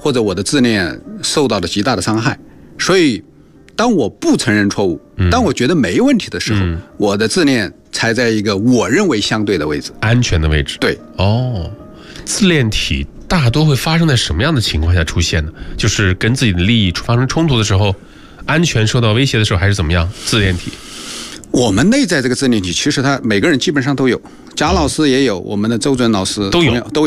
或者我的自恋受到了极大的伤害。所以当我不承认错误，当我觉得没问题的时候，我的自恋才在一个我认为相对的位置， 安全的位置。 对。 自恋体大多会发生在什么样的情况下出现呢？就是跟自己的利益发生冲突的时候，安全受到威胁的时候，还是怎么样？自恋体， 我们内在这个自恋体，其实他每个人基本上都有，贾老师也有，我们的周准老师都有。